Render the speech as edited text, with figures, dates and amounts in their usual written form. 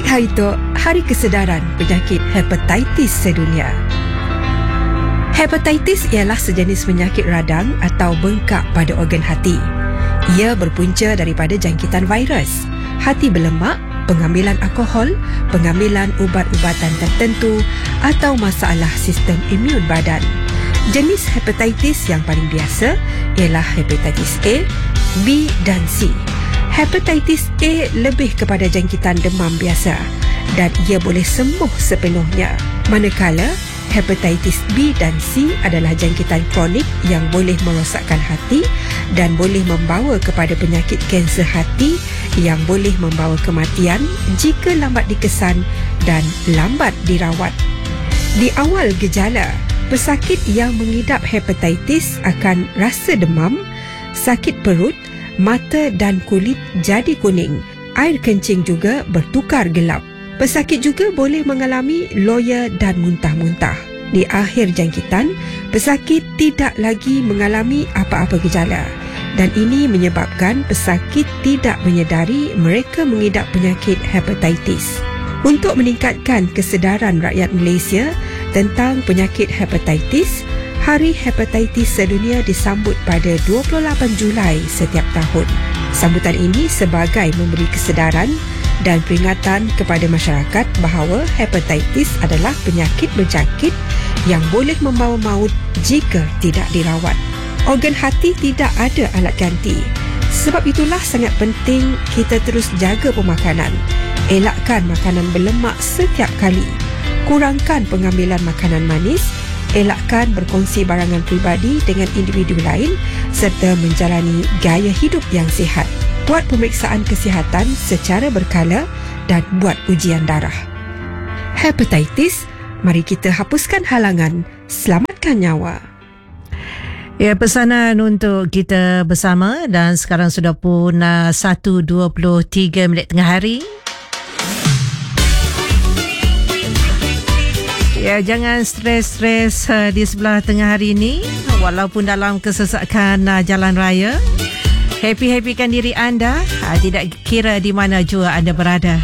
Hari itu, Hari Kesedaran Penyakit Hepatitis Sedunia. Hepatitis ialah sejenis penyakit radang atau bengkak pada organ hati. Ia berpunca daripada jangkitan virus, hati berlemak, pengambilan alkohol, pengambilan ubat-ubatan tertentu atau masalah sistem imun badan. Jenis hepatitis yang paling biasa ialah hepatitis A, B dan C. Hepatitis A lebih kepada jangkitan demam biasa dan ia boleh sembuh sepenuhnya. Manakala hepatitis B dan C adalah jangkitan kronik yang boleh merosakkan hati dan boleh membawa kepada penyakit kanser hati yang boleh membawa kematian jika lambat dikesan dan lambat dirawat. Di awal gejala, pesakit yang mengidap hepatitis akan rasa demam, sakit perut, mata dan kulit jadi kuning. Air kencing juga bertukar gelap. Pesakit juga boleh mengalami loya dan muntah-muntah. Di akhir jangkitan, pesakit tidak lagi mengalami apa-apa gejala dan ini menyebabkan pesakit tidak menyedari mereka mengidap penyakit hepatitis. Untuk meningkatkan kesedaran rakyat Malaysia tentang penyakit hepatitis, Hari Hepatitis Sedunia disambut pada 28 Julai setiap tahun. Sambutan ini sebagai memberi kesedaran dan peringatan kepada masyarakat bahawa hepatitis adalah penyakit berjangkit yang boleh membawa maut jika tidak dirawat. Organ hati tidak ada alat ganti. Sebab itulah sangat penting kita terus jaga pemakanan. Elakkan makanan berlemak setiap kali. Kurangkan pengambilan makanan manis. Elakkan berkongsi barangan peribadi dengan individu lain serta menjalani gaya hidup yang sihat. Buat pemeriksaan kesihatan secara berkala dan buat ujian darah. Hepatitis, mari kita hapuskan halangan, selamatkan nyawa. Ya, pesanan untuk kita bersama dan sekarang sudah pun 1:23 tengah hari. Ya, jangan stres-stres di sebelah tengah hari ini walaupun dalam kesesakan jalan raya. Happy-happykan diri anda, tidak kira di mana jua anda berada.